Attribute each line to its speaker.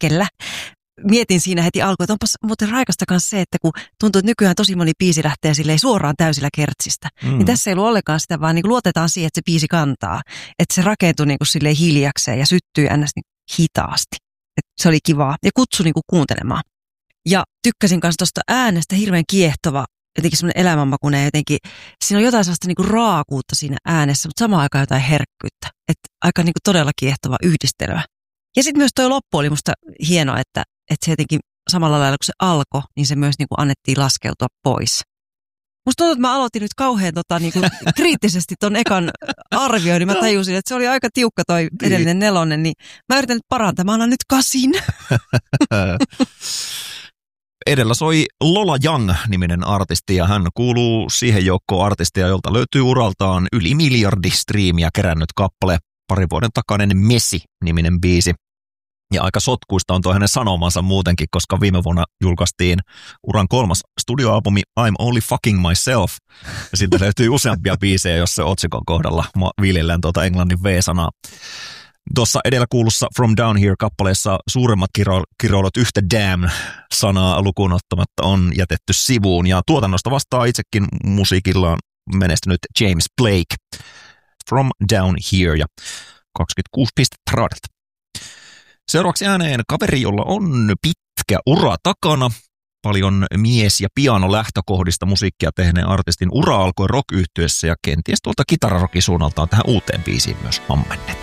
Speaker 1: hetkellä mietin siinä heti alkuun, että onpas muuten raikasta kanssa se, että kun tuntuu, että nykyään tosi moni biisi lähtee silleen suoraan täysillä kertsistä. Niin tässä ei ollut ollenkaan sitä, vaan niin kuin luotetaan siihen, että se biisi kantaa. Että se rakentuu niin kuin silleen hiljakseen ja syttyy ennäs niin hitaasti. Että se oli kivaa ja kutsui niin kuin kuuntelemaan. Ja tykkäsin kanssa tuosta äänestä, hirveän kiehtova, jotenkin semmoinen elämänmakuinen jotenkin. Siinä on jotain sellaista niin kuin raakuutta siinä äänessä, mutta samaan aikaan jotain herkkyyttä. Että aika niin kuin todella kiehtova yhdistelmä. Ja sitten myös toi loppu oli musta hieno, että se jotenkin samalla lailla kun se alkoi, niin se myös niin kuin annettiin laskeutua pois. Musta tuntuu, että mä aloitin nyt kauhean niin kuin kriittisesti ton ekan arvioinnin. Mä tajusin, että se oli aika tiukka toi edellinen 4, niin mä yritän nyt parantaa. Mä annan nyt 8.
Speaker 2: Edellä soi Lola Young-niminen artisti ja hän kuuluu siihen joukkoon artistia, jolta löytyy uraltaan yli 1 miljardi striimiä kerännyt kappale. 2 vuoden takainen Messi-niminen biisi. Ja aika sotkuista on tuo hänen sanomansa muutenkin, koska viime vuonna julkaistiin uran 3. studioalbumi I'm Only Fucking Myself. Ja siitä löytyy useampia biisejä, jos se otsikon kohdalla viljellään tuota englannin V-sanaa. Tuossa edellä kuulussa From Down Here-kappaleessa suuremmat kiroilut yhtä damn-sanaa lukuun ottamatta on jätetty sivuun. Ja tuotannosta vastaa itsekin musiikillaan menestynyt James Blake. From Down Here ja 26 pistettä raadilta. Seuraavaksi ääneen kaveri, jolla on pitkä ura takana. Paljon mies- ja pianolähtökohdista musiikkia tehneen artistin ura alkoi rock-yhtyessä ja kenties tuolta kitararokin suunnaltaan tähän uuteen biisiin myös ammennettu.